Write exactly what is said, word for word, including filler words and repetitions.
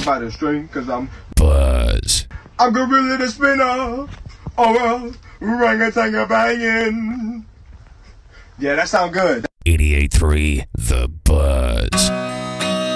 by the string, cause I'm Buzz. I'm gorilla the spinner. Oh well, orangutan banging. Yeah, that sound good. eighty-eight point three The Buzz.